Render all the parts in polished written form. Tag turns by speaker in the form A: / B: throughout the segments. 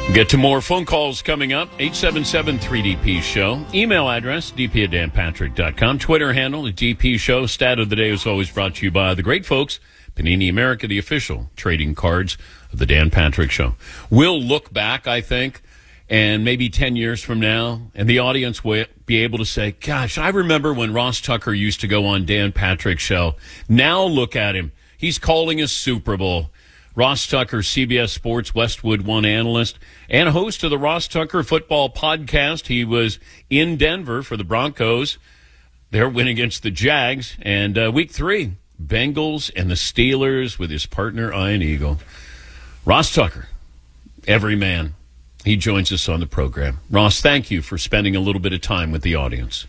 A: Get to more phone calls coming up. 877-3DP Show. Email address, dp@danpatrick.com. Twitter handle, DP Show. Stat of the day is always brought to you by the great folks, Panini America, the official trading cards of the Dan Patrick Show. We'll look back, I think, and maybe 10 years from now, and the audience will be able to say, gosh, I remember when Ross Tucker used to go on Dan Patrick's show. Now look at him. He's calling a Super Bowl. Ross Tucker, CBS Sports Westwood One analyst and host of the Ross Tucker Football Podcast. He was in Denver for the Broncos. Their win against the Jags. And week 3, Bengals and the Steelers with his partner, Ian Eagle. Ross Tucker, every man. He joins us on the program. Ross, thank you for spending a little bit of time with the audience.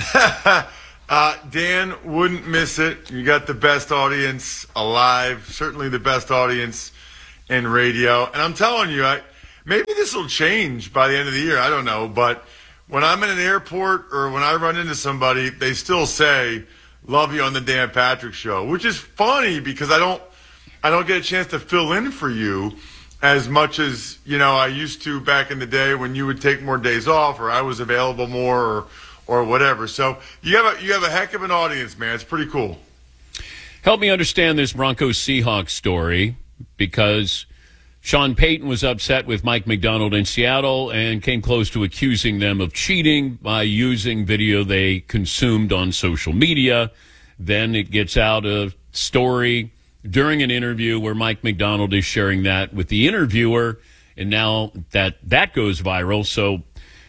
B: Dan, wouldn't miss it. You got the best audience alive, certainly the best audience in radio. And I'm telling you, maybe this will change by the end of the year. I don't know. But when I'm in an airport or when I run into somebody, they still say, love you on the Dan Patrick Show, which is funny because I don't get a chance to fill in for you as much as, I used to back in the day when you would take more days off or I was available more or whatever. So you have a heck of an audience, man. It's pretty cool.
A: Help me understand this Broncos-Seahawks story, because Sean Payton was upset with Mike McDonald in Seattle and came close to accusing them of cheating by using video they consumed on social media. Then it gets out a story during an interview where Mike McDonald is sharing that with the interviewer, and now that goes viral. So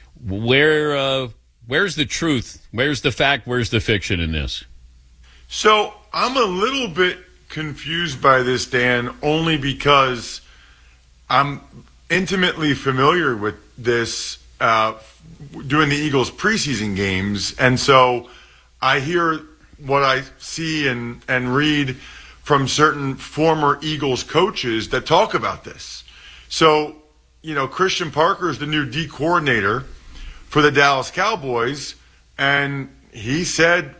A: where's the truth? Where's the fact? Where's the fiction in this?
B: So I'm a little bit confused by this, Dan, only because I'm intimately familiar with this doing the Eagles preseason games. And so I hear what I see and read from certain former Eagles coaches that talk about this. So, Christian Parker is the new D coordinator for the Dallas Cowboys, and he said,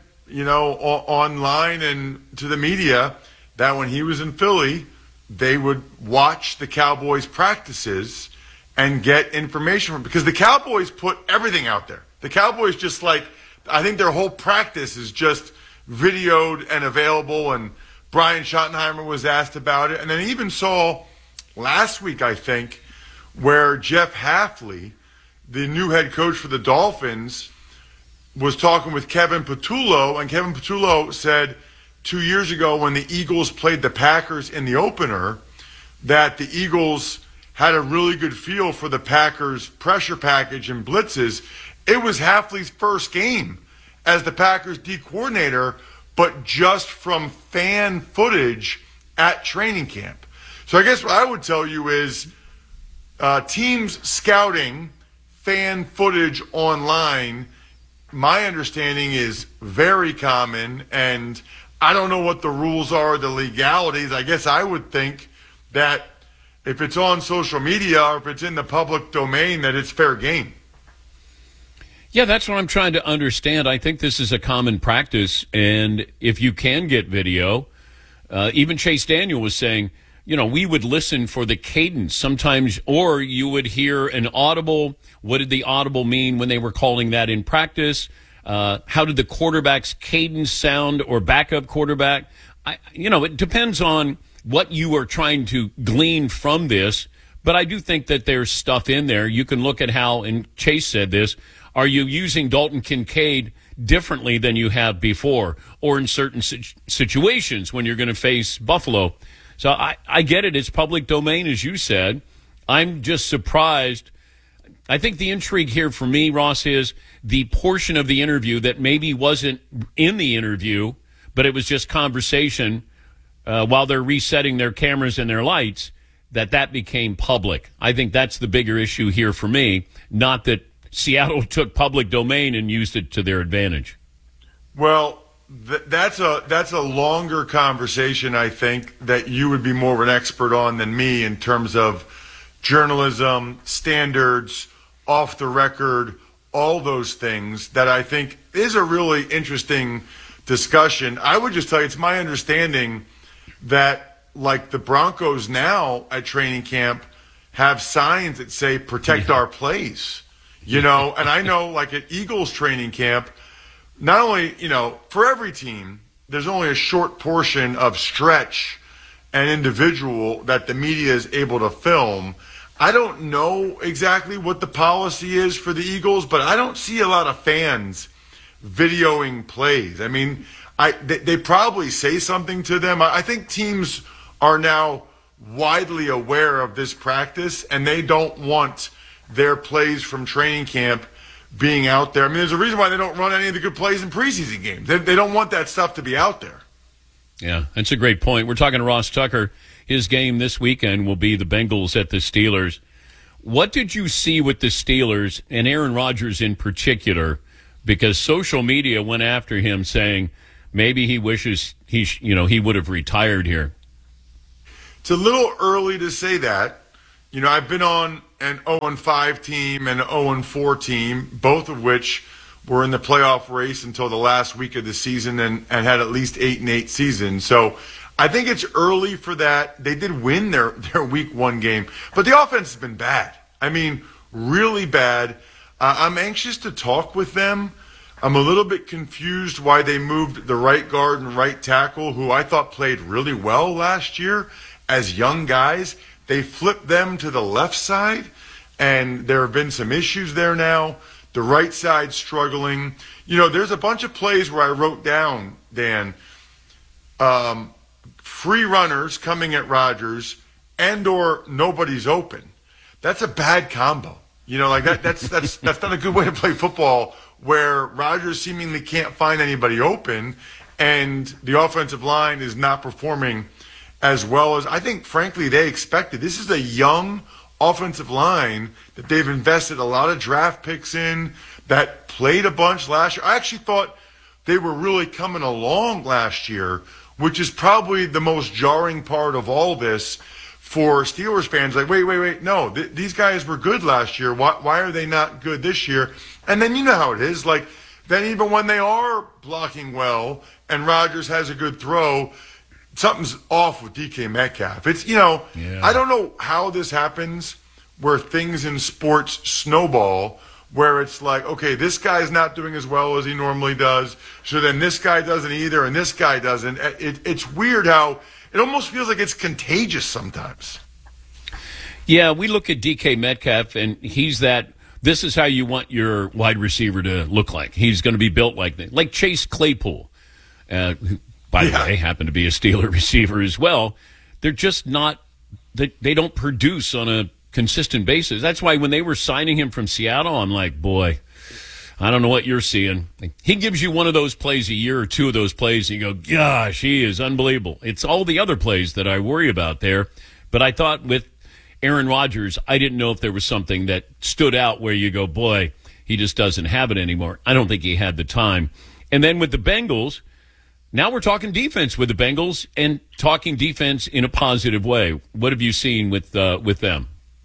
B: online and to the media that when he was in Philly, they would watch the Cowboys practices and get information from, because the Cowboys put everything out there. The Cowboys just I think their whole practice is just videoed and available, and Brian Schottenheimer was asked about it. And then I even saw last week, I think, where Jeff Hafley, the new head coach for the Dolphins, was talking with Kevin Patullo, and Kevin Patullo said 2 years ago when the Eagles played the Packers in the opener that the Eagles had a really good feel for the Packers' pressure package and blitzes. It was Hafley's first game as the Packers D coordinator, but just from fan footage at training camp. So I guess what I would tell you is teams scouting fan footage online, my understanding is very common, and I don't know what the rules are, the legalities. I guess I would think that if it's on social media or if it's in the public domain, that it's fair game.
A: Yeah, that's what I'm trying to understand. I think this is a common practice, and if you can get video, even Chase Daniel was saying, we would listen for the cadence sometimes, or you would hear an audible. What did the audible mean when they were calling that in practice? How did the quarterback's cadence sound, or backup quarterback? It depends on what you are trying to glean from this, but I do think that there's stuff in there. You can look at how, and Chase said this, are you using Dalton Kincaid differently than you have before, or in certain situations when you're going to face Buffalo? So I get it. It's public domain, as you said. I'm just surprised. I think the intrigue here for me, Ross, is the portion of the interview that maybe wasn't in the interview, but it was just conversation while they're resetting their cameras and their lights, that became public. I think that's the bigger issue here for me, not that Seattle took public domain and used it to their advantage.
B: Well, that's a longer conversation, I think, that you would be more of an expert on than me in terms of journalism, standards, off the record, all those things that I think is a really interesting discussion. I would just tell you, it's my understanding that, like the Broncos now at training camp, have signs that say protect our plays. And I know like at Eagles training camp, not only, for every team, there's only a short portion of stretch and individual that the media is able to film. I don't know exactly what the policy is for the Eagles, but I don't see a lot of fans videoing plays. I mean, they probably say something to them. I think teams are now widely aware of this practice, and they don't want their plays from training camp being out there. I mean, there's a reason why they don't run any of the good plays in preseason games. They don't want that stuff to be out there.
A: Yeah, that's a great point. We're talking to Ross Tucker. His game this weekend will be the Bengals at the Steelers. What did you see with the Steelers and Aaron Rodgers in particular? Because social media went after him saying maybe he wishes he would have retired here.
B: It's a little early to say that. I've been on an 0-5 team and an 0-4 team, both of which were in the playoff race until the last week of the season and had at least 8-8 seasons. So I think it's early for that. They did win their week one game, but the offense has been bad. I mean, really bad. I'm anxious to talk with them. I'm a little bit confused why they moved the right guard and right tackle, who I thought played really well last year as young guys. They flipped them to the left side, and there have been some issues there now. The right side struggling. There's a bunch of plays where I wrote down, Dan, free runners coming at Rodgers and or nobody's open. That's a bad combo. That's not a good way to play football, where Rodgers seemingly can't find anybody open and the offensive line is not performing as well as I think, frankly, they expected. This is a young offensive line that they've invested a lot of draft picks in, that played a bunch last year. I actually thought they were really coming along last year, which is probably the most jarring part of all this for Steelers fans. Like, wait, no, these guys were good last year. Why are they not good this year? And then you know how it is. Like, then even when they are blocking well and Rodgers has a good throw, something's off with DK Metcalf. It's, I don't know how this happens where things in sports snowball, where it's like, okay, this guy's not doing as well as he normally does, so then this guy doesn't either, and this guy doesn't. It's weird how it almost feels like it's contagious sometimes.
A: Yeah, we look at DK Metcalf, and this is how you want your wide receiver to look like. He's going to be built like that. Like Chase Claypool, who, by the way, happened to be a Steeler receiver as well. They're just not – they don't produce on a consistent basis. That's why when they were signing him from Seattle, I'm like, boy, I don't know what you're seeing. He gives you one of those plays a year or two of those plays, and you go, gosh, he is unbelievable. It's all the other plays that I worry about there. But I thought with Aaron Rodgers, I didn't know if there was something that stood out where you go, boy, he just doesn't have it anymore. I don't think he had the time. And then with the Bengals – now we're talking defense with the Bengals and talking defense in a positive way. What have you seen with them?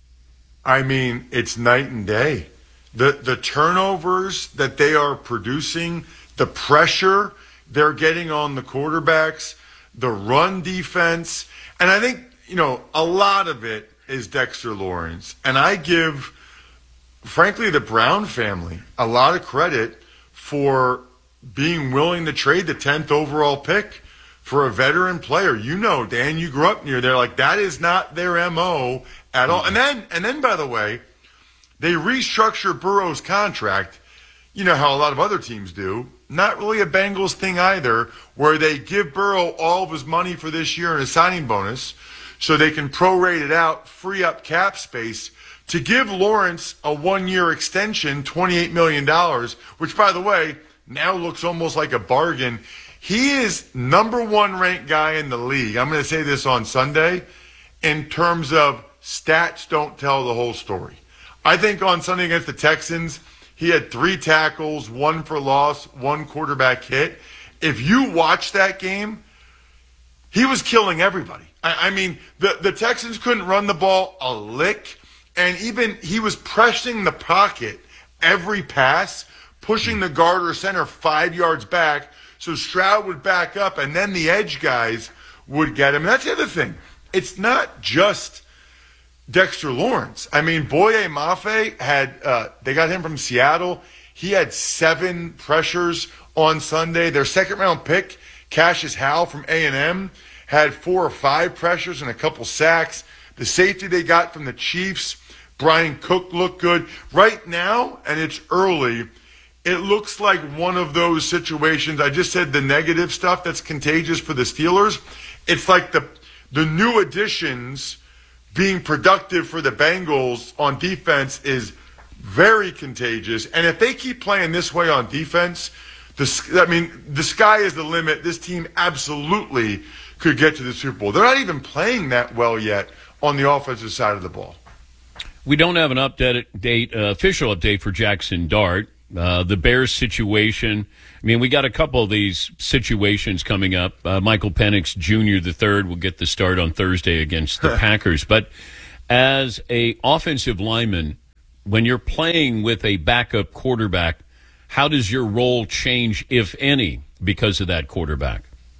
B: I mean, it's night and day. The turnovers that they are producing, the pressure they're getting on the quarterbacks, the run defense, and I think, a lot of it is Dexter Lawrence. And I give, frankly, the Brown family a lot of credit for being willing to trade the 10th overall pick for a veteran player. Dan, you grew up near there. Like, that is not their MO at all. And then, by the way, they restructure Burrow's contract. You know how a lot of other teams do. Not really a Bengals thing either, where they give Burrow all of his money for this year and a signing bonus so they can prorate it out, free up cap space to give Lawrence a one-year extension, $28 million, which, by the way, now looks almost like a bargain. He is number one ranked guy in the league. I'm going to say this on Sunday in terms of stats don't tell the whole story. I think on Sunday against the Texans, he had 3 tackles, 1 for loss, 1 quarterback hit. If you watch that game, he was killing everybody. I mean, the Texans couldn't run the ball a lick, and even he was pressing the pocket every pass, pushing the guard or center 5 yards back, so Stroud would back up, and then the edge guys would get him. And that's the other thing. It's not just Dexter Lawrence. I mean, Boye Mafe they got him from Seattle. He had 7 pressures on Sunday. Their second-round pick, Cassius Howell from A&M, had 4 or 5 pressures and a couple sacks. The safety they got from the Chiefs, Brian Cook, looked good. Right now, and it's early, it looks like one of those situations. I just said the negative stuff that's contagious for the Steelers. It's like the new additions being productive for the Bengals on defense is very contagious. And if they keep playing this way on defense, the sky is the limit. This team absolutely could get to the Super Bowl. They're not even playing that well yet on the offensive side of the ball.
A: We don't have an official update for Jackson Dart. The Bears situation, I mean, we got a couple of these situations coming up. Michael Penix Jr. III will get the start on Thursday against the Packers. But as a offensive lineman, when you're playing with a backup quarterback, how does your role change, if any, because of that quarterback?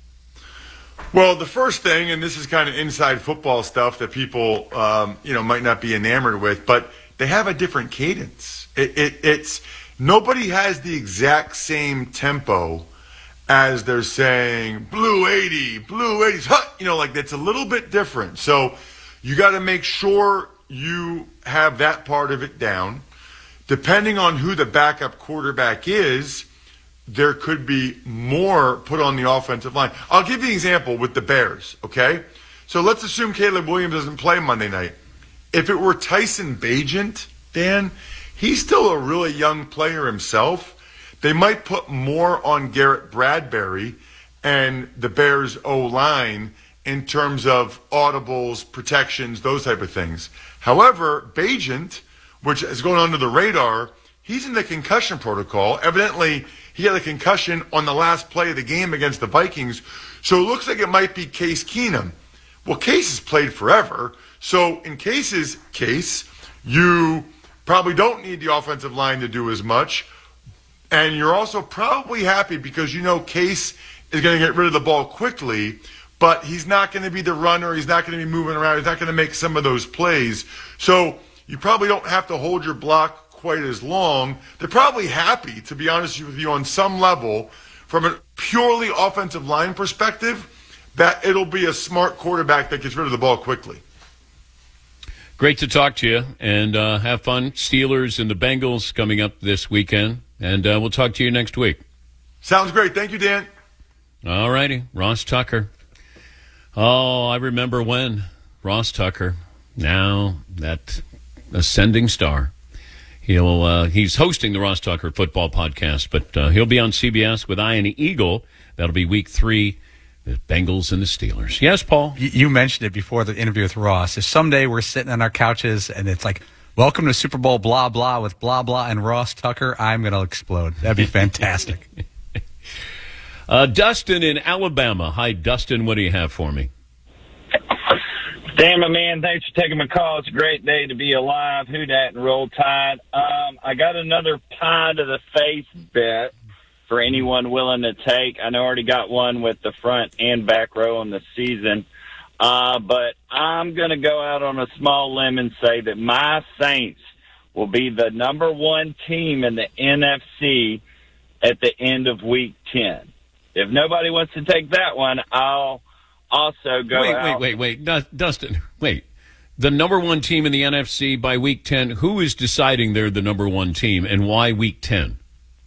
B: Well, the first thing, and this is kind of inside football stuff that people, might not be enamored with, but they have a different cadence. It's nobody has the exact same tempo as they're saying blue 80, blue 80s, like it's a little bit different. So you got to make sure you have that part of it down. Depending on who the backup quarterback is, there could be more put on the offensive line. I'll give you an example with the Bears, okay? So let's assume Caleb Williams doesn't play Monday night. If it were Tyson Bagent, Dan, he's still a really young player himself. They might put more on Garrett Bradbury and the Bears' O-line in terms of audibles, protections, those type of things. However, Bagent, which is going under the radar, he's in the concussion protocol. Evidently, he had a concussion on the last play of the game against the Vikings. So it looks like it might be Case Keenum. Well, Case has played forever. So in Case's case, you probably don't need the offensive line to do as much. And you're also probably happy because you know Case is going to get rid of the ball quickly, but he's not going to be the runner. He's not going to be moving around. He's not going to make some of those plays. So you probably don't have to hold your block quite as long. They're probably happy, to be honest with you, on some level, from a purely offensive line perspective, that it'll be a smart quarterback that gets rid of the ball quickly.
A: Great to talk to you, and have fun. Steelers and the Bengals coming up this weekend, and we'll talk to you next week.
B: Sounds great. Thank you, Dan. All
A: righty. Ross Tucker. Oh, I remember when. Ross Tucker, now that ascending star. He's hosting the Ross Tucker Football Podcast, but he'll be on CBS with Ian Eagle. That'll be week 3, the Bengals and the Steelers. Yes, Paul?
C: You mentioned it before the interview with Ross. If someday we're sitting on our couches and it's like, welcome to Super Bowl blah, blah with blah, blah and Ross Tucker, I'm going to explode. That'd be fantastic.
A: Dustin in Alabama. Hi, Dustin. What do you have for me?
D: Dan, my man, thanks for taking my call. It's a great day to be alive. Who dat and Roll Tide. I got another pie to the face bet for anyone willing to take. I know I already got one with the front and back row on the season. But I'm going to go out on a small limb and say that my Saints will be the number 1 team in the NFC at the end of Week 10. If nobody wants to take that one, I'll also go out.
A: Wait. Dustin, wait. The number 1 team in the NFC by Week 10, who is deciding they're the number 1 team, and why Week 10?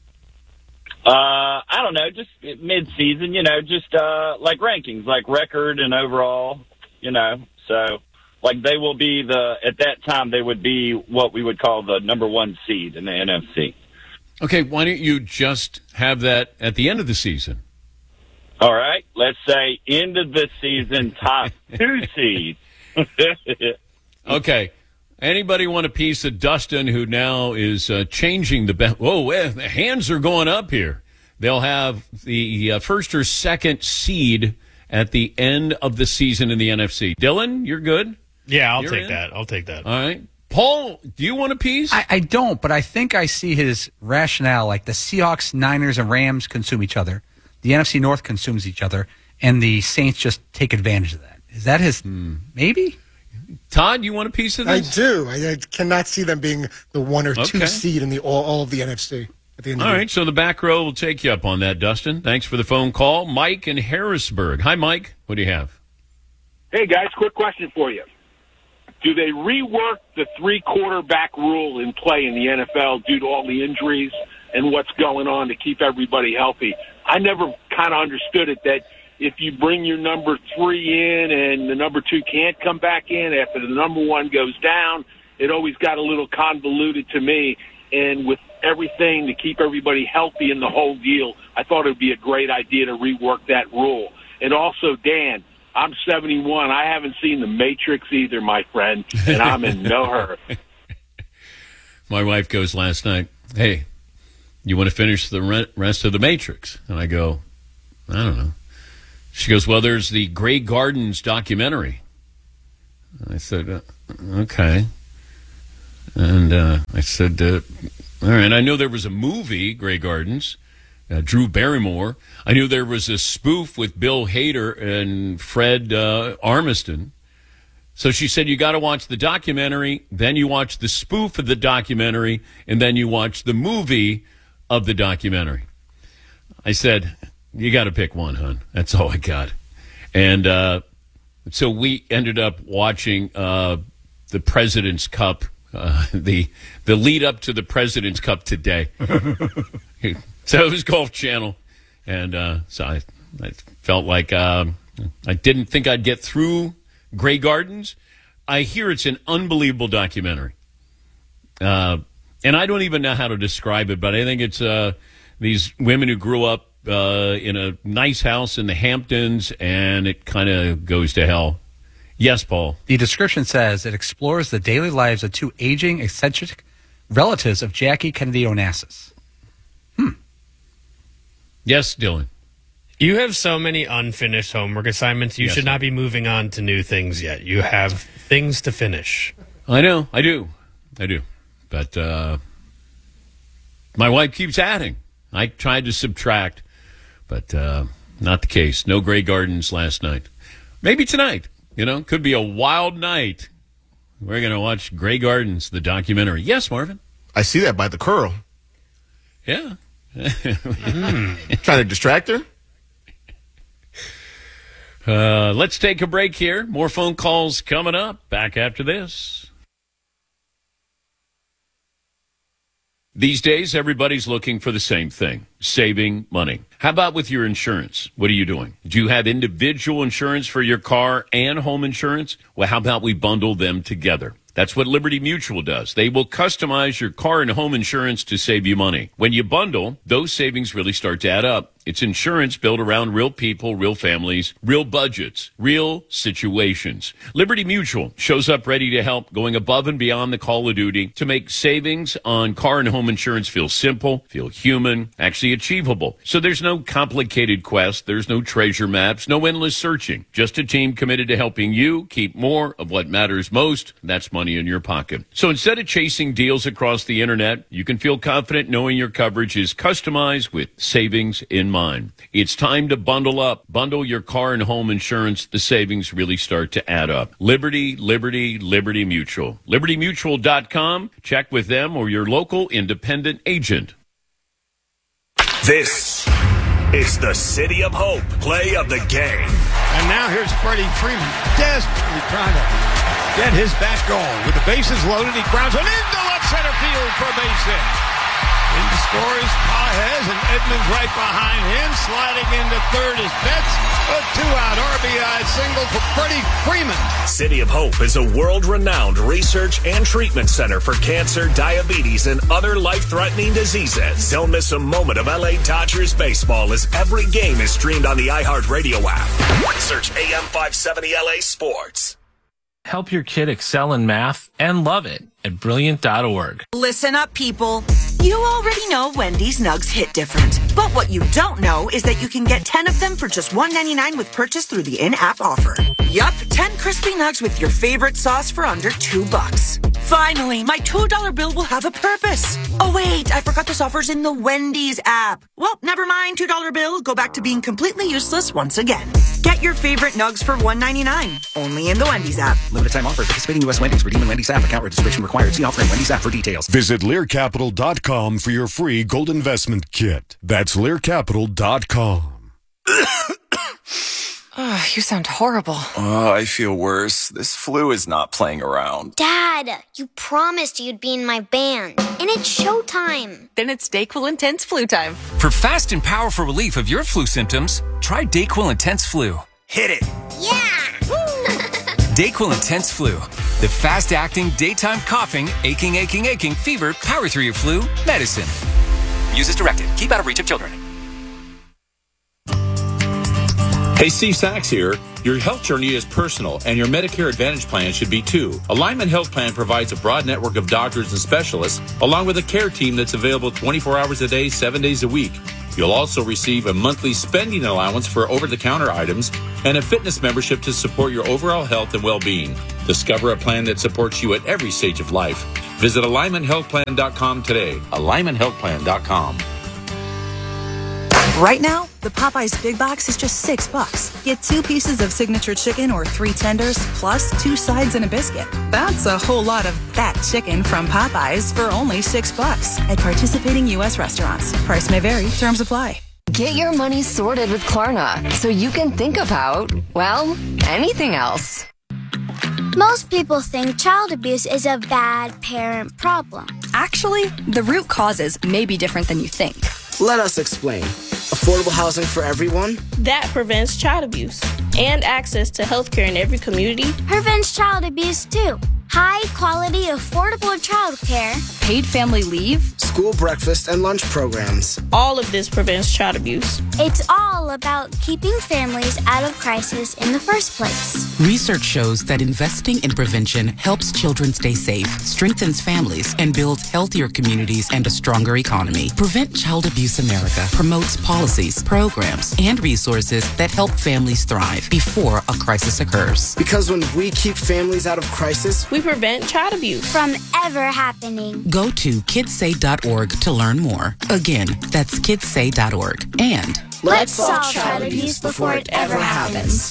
D: I don't know, just mid-season, just like rankings, like record and overall, So, like they will be at that time, they would be what we would call the number 1 seed in the NFC.
A: Okay, why don't you just have that at the end of the season?
D: All right, let's say end of the season, top 2 seed.
A: Okay. Anybody want a piece of Dustin, who now is changing the bet? Whoa, the hands are going up here. They'll have the first or second seed at the end of the season in the NFC. Dylan, you're good?
E: Yeah, I'll take that. I'll take that.
A: All right. Paul, do you want a piece?
C: I don't, but I think I see his rationale. Like the Seahawks, Niners, and Rams consume each other. The NFC North consumes each other, and the Saints just take advantage of that. Is that his maybe?
A: Todd, you want a piece of this?
F: I do. I cannot see them being the 1 or 2 seed in all of the NFC at the end of the year.
A: All right, so the back row will take you up on that, Dustin. Thanks for the phone call. Mike in Harrisburg. Hi, Mike. What do you have?
G: Hey, guys, quick question for you. Do they rework the 3-quarterback rule in play in the NFL due to all the injuries and what's going on to keep everybody healthy? I never kind of understood it that if you bring your number 3 in and the number 2 can't come back in after the number 1 goes down, it always got a little convoluted to me. And with everything to keep everybody healthy in the whole deal, I thought it would be a great idea to rework that rule. And also, Dan, I'm 71. I haven't seen The Matrix either, my friend, and I'm in no hurry.
A: My wife goes last night, hey, you want to finish the rest of The Matrix? And I go, I don't know. She goes, well, there's the Grey Gardens documentary. I said, okay. And I said, all right, I know there was a movie, Grey Gardens, Drew Barrymore. I knew there was a spoof with Bill Hader and Fred Armisen. So she said, you got to watch the documentary, then you watch the spoof of the documentary, and then you watch the movie of the documentary. I said, you got to pick one, hon. That's all I got. And so we ended up watching the President's Cup, the lead up to the President's Cup today. So it was Golf Channel. And so I felt like I didn't think I'd get through Grey Gardens. I hear it's an unbelievable documentary. And I don't even know how to describe it, but I think it's these women who grew up in a nice house in the Hamptons, and it kind of goes to hell. Yes, Paul.
C: The description says it explores the daily lives of 2 aging, eccentric relatives of Jackie Kennedy Onassis.
A: Yes, Dylan.
E: You have so many unfinished homework assignments. You should not be moving on to new things yet. You have things to finish.
A: I know. I do. But my wife keeps adding. I tried to subtract, but not the case. No Grey Gardens last night. Maybe tonight. Could be a wild night. We're going to watch Grey Gardens, the documentary. Yes, Marvin?
H: I see that by the curl.
A: Yeah.
H: Trying to distract her?
A: Let's take a break here. More phone calls coming up. Back after this. These days, everybody's looking for the same thing, saving money. How about with your insurance? What are you doing? Do you have individual insurance for your car and home insurance? Well, how about we bundle them together? That's what Liberty Mutual does. They will customize your car and home insurance to save you money. When you bundle, those savings really start to add up. It's insurance built around real people, real families, real budgets, real situations. Liberty Mutual shows up ready to help, going above and beyond the call of duty to make savings on car and home insurance feel simple, feel human, actually achievable. So there's no complicated quest. There's no treasure maps, no endless searching. Just a team committed to helping you keep more of what matters most. That's money in your pocket. So instead of chasing deals across the internet, you can feel confident knowing your coverage is customized with savings in mind. It's time to bundle up. Bundle your car and home insurance. The savings really start to add up. Liberty, Liberty, Liberty Mutual. LibertyMutual.com. Check with them or your local independent agent.
I: This is the City of Hope play of the game.
J: And now here's Freddie Freeman desperately trying to get his bat going. With the bases loaded, he grounds one into left center field for a base hit. In scores Pages, and Edmonds right behind him. Sliding into third is Betts. A 2-out RBI single for Freddie Freeman.
I: City of Hope is a world-renowned research and treatment center for cancer, diabetes, and other life-threatening diseases. Don't miss a moment of LA Dodgers baseball as every game is streamed on the iHeartRadio app. Search AM 570 LA Sports.
K: Help your kid excel in math and love it at Brilliant.org.
L: Listen up, people. You already know Wendy's Nugs hit different. But what you don't know is that you can get 10 of them for just $1.99 with purchase through the in-app offer. Yup, 10 crispy nugs with your favorite sauce for under $2. Finally, my $2 bill will have a purpose. Oh, wait, I forgot this offer's in the Wendy's app. Well, never mind, $2 bill. Go back to being completely useless once again. Get your favorite nugs for $1.99. Only in the Wendy's app.
M: Limited time offer. Participating U.S. Wendy's. Redeem in Wendy's app. Account registration required. See offer in Wendy's app for details.
N: Visit LearCapital.com for your free gold investment kit. That's LearCapital.com.
O: Oh, you sound horrible.
P: Oh, I feel worse. This flu is not playing around.
Q: Dad, you promised you'd be in my band. And it's showtime.
O: Then it's DayQuil Intense Flu time.
R: For fast and powerful relief of your flu symptoms, try DayQuil Intense Flu.
P: Hit it.
Q: Yeah!
R: DayQuil Intense Flu. The fast-acting, daytime coughing, aching, fever, power through your flu medicine. Use as directed. Keep out of reach of children.
S: Hey, Steve Sachs here. Your health journey is personal, and your Medicare Advantage plan should be too. Alignment Health Plan provides a broad network of doctors and specialists, along with a care team that's available 24 hours a day, 7 days a week. You'll also receive a monthly spending allowance for over-the-counter items and a fitness membership to support your overall health and well-being. Discover a plan that supports you at every stage of life. Visit AlignmentHealthPlan.com today. AlignmentHealthPlan.com.
T: Right now, the Popeyes Big Box is just $6. Get 2 pieces of signature chicken or 3 tenders, plus 2 sides and a biscuit. That's a whole lot of that chicken from Popeyes for only $6 at participating U.S. restaurants. Price may vary. Terms apply.
O: Get your money sorted with Klarna so you can think about, well, anything else.
Q: Most people think child abuse is a bad parent problem.
T: Actually, the root causes may be different than you think.
U: Let us explain. Affordable housing for everyone?
V: That prevents child abuse. And access to healthcare in every community.
Q: Prevents child abuse, too. High quality, affordable childcare.
T: Paid family leave.
U: School breakfast and lunch programs.
V: All of this prevents child abuse.
Q: It's all about keeping families out of crisis in the first place.
W: Research shows that investing in prevention helps children stay safe, strengthens families, and builds healthier communities and a stronger economy. Prevent Child Abuse America promotes policies, programs, and resources that help families thrive before a crisis occurs.
U: Because when we keep families out of crisis,
V: we prevent child abuse
Q: from ever happening.
W: Go to kidssay.org to learn more. Again, that's kidssay.org. And
Q: let's solve child abuse before it ever happens.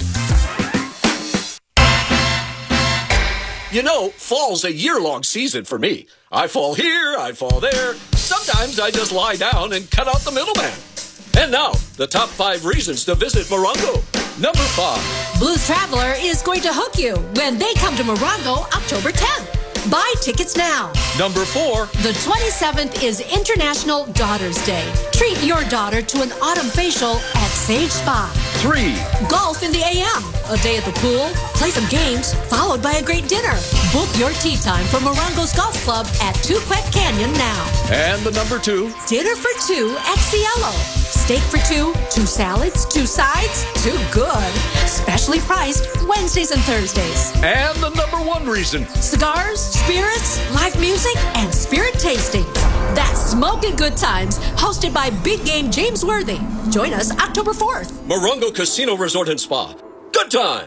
X: You know, fall's a year-long season for me. I fall here, I fall there. Sometimes I just lie down and cut out the middleman. And now, the top 5 reasons to visit Morongo. Number 5.
Y: Blues Traveler is going to hook you when they come to Morongo October 10th. Buy tickets now.
X: Number 4.
Y: The 27th is International Daughter's Day. Treat your daughter to an autumn facial at Sage Spa.
X: 3.
Y: Golf in the AM. A day at the pool, play some games, followed by a great dinner. Book your tea time for Morongo's Golf Club at Tuquet Canyon now.
X: And the number 2.
Y: Dinner for 2 at Cielo. Steak for 2, 2 salads, 2 sides, 2 good. Specially priced Wednesdays and Thursdays.
X: And the number 1 reason.
Y: Cigars, spirits, live music, and spirit tastings. That's Smoking Good Times, hosted by Big Game James Worthy. Join us October 4th.
X: Morongo Casino Resort and Spa. Good time.